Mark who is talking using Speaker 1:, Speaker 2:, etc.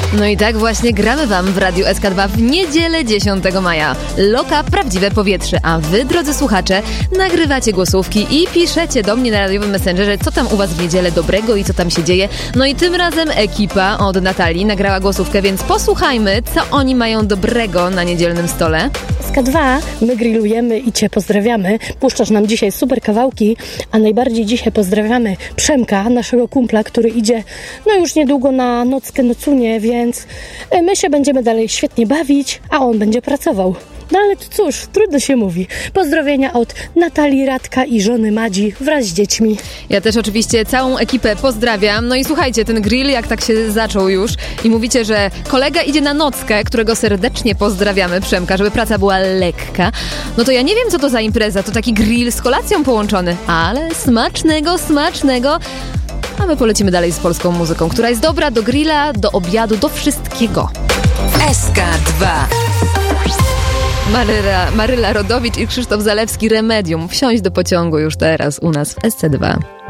Speaker 1: No i tak właśnie gramy wam w Radiu SK2 w niedzielę 10 maja. Loka Prawdziwe Powietrze, a wy, drodzy słuchacze, nagrywacie głosówki i piszecie do mnie na radiowym Messengerze, co tam u was w niedzielę dobrego i co tam się dzieje. No i tym razem ekipa od Natalii nagrała głosówkę, więc posłuchajmy, co oni mają dobrego na niedzielnym stole.
Speaker 2: SK2, my grillujemy i cię pozdrawiamy. Puszczasz nam dzisiaj super kawałki, a najbardziej dzisiaj pozdrawiamy Przemka, naszego kumpla, który idzie już niedługo na nockę nocunie, więc my się będziemy dalej świetnie bawić, a on będzie pracował. No ale to cóż, trudno się mówi. Pozdrowienia od Natalii, Radka i żony Madzi wraz z dziećmi.
Speaker 1: Ja też oczywiście całą ekipę pozdrawiam. No i słuchajcie, ten grill jak tak się zaczął już i mówicie, że kolega idzie na nockę, którego serdecznie pozdrawiamy, Przemka, żeby praca była lekka. No to ja nie wiem, co to za impreza. To taki grill z kolacją połączony, ale smacznego. A my polecimy dalej z polską muzyką, która jest dobra do grilla, do obiadu, do wszystkiego.
Speaker 3: SK2.
Speaker 1: Maryla Rodowicz i Krzysztof Zalewski, Remedium. Wsiąść do pociągu już teraz u nas w SC2.